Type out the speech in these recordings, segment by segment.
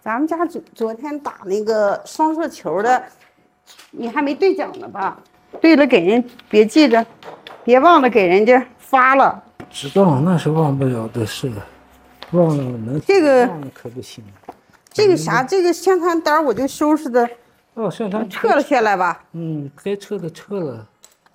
咱们家昨天打那个双色球的，你还没兑奖呢吧？兑了给人别记着，别忘了给人家发了。 知道那是忘不了的事，忘了能这个忘了可不行。 这个啥，这个宣传单我就收拾的， 哦，宣传撤了下来吧。 该撤的撤了。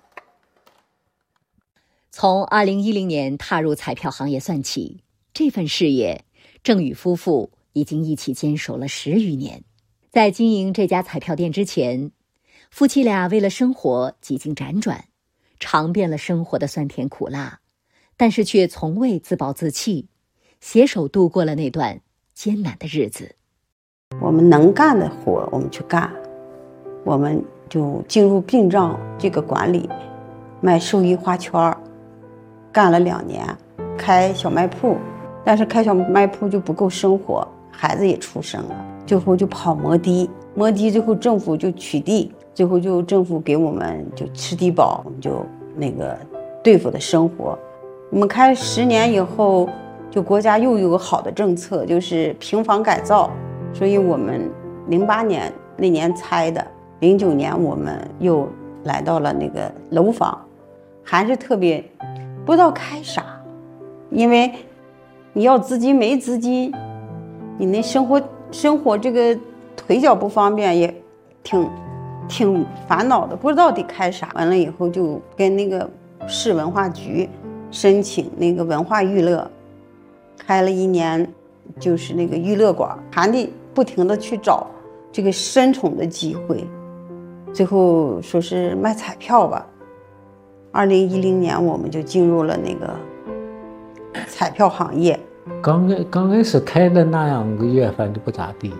从2010年踏入彩票行业算起，这份事业，郑宇夫妇已经一起坚守了10余年。在经营这家彩票店之前，夫妻俩为了生活几经辗转，尝遍了生活的酸甜苦辣，但是却从未自暴自弃，携手度过了那段艰难的日子。 我们能干的活我们去干，我们就进入殡葬这个管理，卖寿衣花圈，干了2年，开小卖铺，但是开小卖铺就不够生活，孩子也出生了，最后就跑摩的，最后政府就取缔，最后就政府给我们就吃低保，我们就那个对付的生活。我们开10年以后，就国家又有个好的政策，就是平房改造，所以我们08年那年拆的，09年我们又来到了那个楼房，还是特别不知道开啥，因为你要资金没资金，你那生活这个腿脚不方便，也挺烦恼的，不知道得开啥。完了以后就跟那个市文化局申请那个文化娱乐，开了1年，就是那个娱乐馆，还得不停的去找这个申宠的机会，最后说是卖彩票吧。2010年我们就进入了那个彩票行业。 刚开始开的那2个月反正不咋地，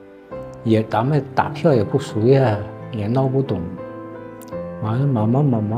咱们打票也不熟呀，也闹不懂，完了慢慢